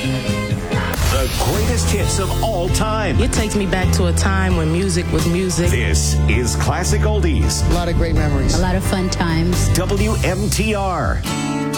The greatest hits of all time. It takes me back to a time when music was music. This is Classic Oldies. A lot of great memories. A lot of fun times. WMTR.